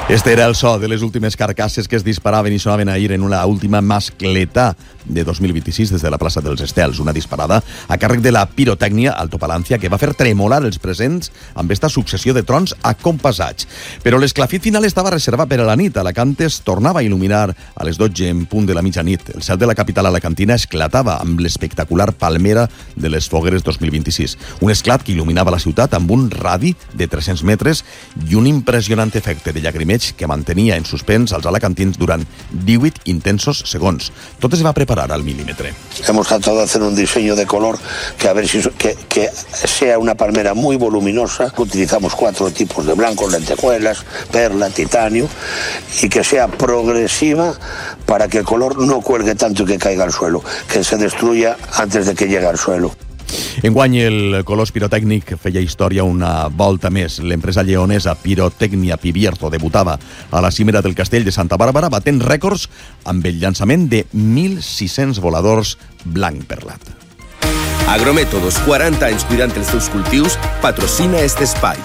Este era el so de les últimes carcasses que es disparaven i sonaven ahir en una última mascletà de 2026 des de la plaça dels Estels. Una disparada a càrrec de la pirotècnia Altopalància que va fer tremolar els presents amb esta successió de trons acompassats. Però l'esclafit final estava reservat per a la nit. Alacant es tornava a il·luminar a les 12 en punt de la mitjanit. El cel de la capital alacantina esclatava amb l'espectacular palmera de les fogueres 2026. Un esclat que il·luminava la ciutat amb un radi de 300 metres i un impressionant efecte de llagrimeig que mantenia en suspens als alacantins durant 18 intensos segons. Tot es va preparar al milímetre. Hemos tratado de hacer un diseño de color que a ver si que sea una palmera muy voluminosa. Utilizamos 4 tipos de blancos, lentejuelas, perla, titanio, y que sea progresiva para que el color no cuelgue tanto y que caiga al suelo, que se destruya antes de que llegue al suelo. Enguany el Colors Pirotècnic feia història una volta més. L'empresa lleonesa Pirotecnia Pibierto debutava a la cimera del castell de Santa Bàrbara batent rècords amb el llançament de 1.600 voladors blanc perlat. Agrométodos, 40 anys cuidant els teus cultius, patrocina este espai.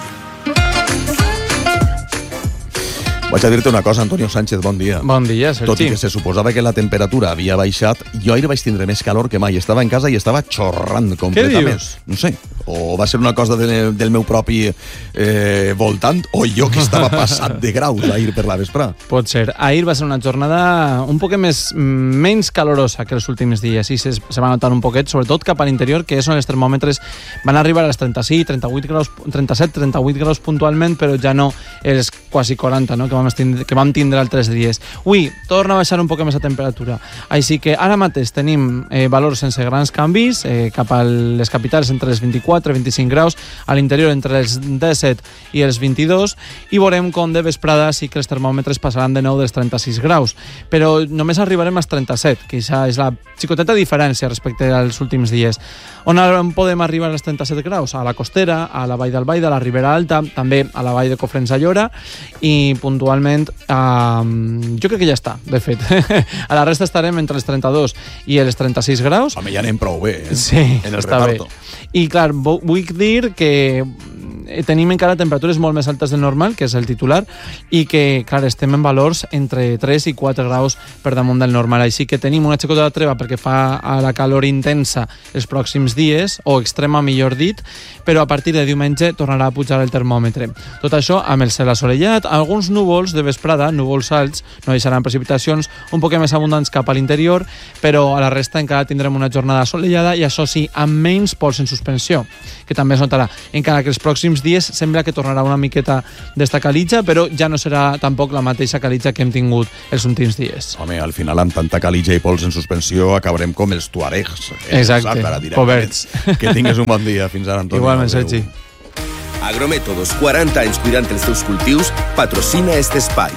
Vaig a dir-te una cosa, Antonio Sánchez, bon dia. Bon dia, Sergi. Tot i que se suposava que la temperatura havia baixat, jo ahir vaig tindre més calor que mai. Estava en casa i estava xorrant completament. Què dius? No sé, o va ser una cosa del meu propi voltant, o jo que estava passat de graus ahir per la vesprà. Pot ser. Ahir va ser una jornada un poc menys calorosa que els últims dies, i se va notar un poquet, sobretot cap a l'interior, que és on els termòmetres van arribar als 36, 38 graus, 37, 38 graus puntualment, però ja no els quasi 40, no?, que vam tindre altres dies. Avui torna a baixar un poc més la temperatura, així que ara mateix tenim valors sense grans canvis, cap a les capitals entre els 24 i 25 graus, a l'interior entre els 17 i els 22, i veurem com de vesprada sí que els termòmetres passaran de nou dels 36 graus, però només arribarem als 37, que ja és la xicoteta diferència respecte als últims dies. On podem arribar als 37 graus? A la Costera, a la Vall d'Albaida, a la Ribera Alta, també a la Vall de Cofrents a Llora, i puntualment jo crec que ja està, de fet. A la resta estarem entre els 32 i els 36 graus. Home, ja anem prou bé, sí, en el està reparto. Bé. I clar, vull dir que tenim encara temperatures molt més altes del normal, que és el titular, i que, clar, estem en valors entre 3 i 4 graus per damunt del normal. Així que tenim una xicota de treva perquè fa a la calor intensa els pròxims dies, o extrema, millor dit, però a partir de diumenge tornarà a pujar el termòmetre. Tot això amb el cel assolellat, alguns núvols de vesprada, núvols alts, no deixaran precipitacions un poc més abundants cap a l'interior, però a la resta encara tindrem una jornada assolellada, i això sí, amb menys pols en suspensió, que també es notarà. Encara que els pròxims dies sembla que tornarà una miqueta d'esta calitja, però ja no serà tampoc la mateixa calitja que hem tingut els últims dies. Home, al final, amb tanta calitja i pols en suspensió, acabarem com els tuaregs. Exacte, coberts. Que tingues un bon dia. Fins ara, Antonio. Igualment, Sergi. Agrométodos, 40 anys cuidant els teus cultius, patrocina este espai.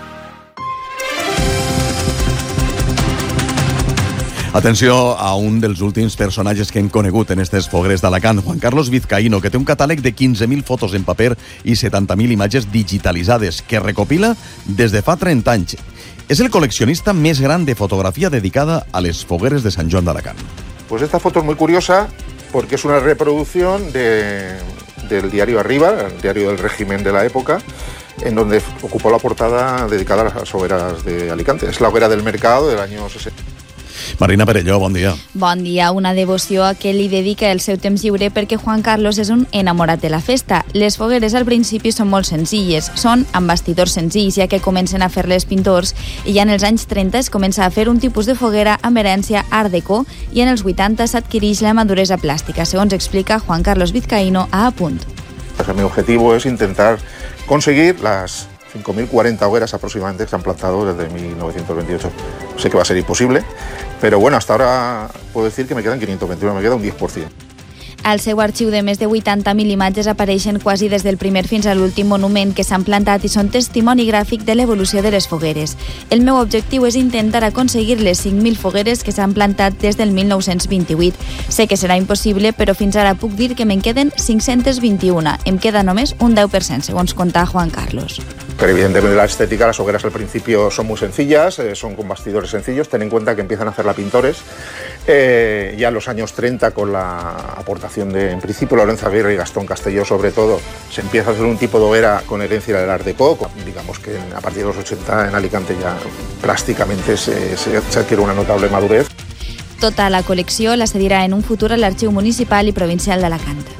Atenció a un dels últims personatges que hem conegut en aquestes fogueres d'Alacant, Juan Carlos Vizcaíno, que té un catàleg de 15.000 fotos en paper i 70.000 imatges digitalitzades, que recopila des de fa 30 anys. És el col·leccionista més gran de fotografía dedicada a les fogueres de Sant Joan d'Alacant. Pues esta foto es muy curiosa porque es una reproducción del diario Arriba, el diario del régimen de la época, en donde ocupó la portada dedicada a las hogueras de Alicante. Es la hoguera del mercado del año 60. Marina Perelló, bon dia. Bon dia, una devoció a què li dedica el seu temps lliure perquè Juan Carlos és un enamorat de la festa. Les fogueres al principi són molt senzilles, són amb bastidors senzills, ja que comencen a fer-les pintors, i ja en els anys 30 es comença a fer un tipus de foguera amb herència art déco, i en els 80 s'adquireix la maduresa plàstica, segons explica Juan Carlos Vizcaíno a Apunt. Mi objetivo es intentar conseguir las 5.040 hogueras aproximadamente que se han plantado desde 1928. Sé que va a ser imposible, pero bueno, hasta ahora puedo decir que me quedan 521, me queda un 10%. Al seu arxiu de més de 80.000 imatges apareixen quasi des del primer fins a l'últim monument que s'han plantat i són testimoni gràfic de l'evolució de les fogueres. El meu objectiu és intentar aconseguir les 5.000 fogueres que s'han plantat des del 1928. Sé que serà impossible, però fins ara puc dir que me'n queden 521. Em queda només un 10%, segons conta Juan Carlos. Pero evidentemente la estética, las hogueras al principio son muy sencillas, son con bastidores sencillos. Ten en cuenta que empiezan a hacerla pintores. Ya en los años 30, con la aportación de, en principio, Lorenzo Aguirre y Gastón Castelló, sobre todo, se empieza a hacer un tipo de hoguera con herencia del Art Deco. Digamos que a partir de los 80 en Alicante ya plásticamente se adquiere una notable madurez. Tota la col·lecció la cedirà en un futur a l'Arxiu Municipal i Provincial d'Alacant.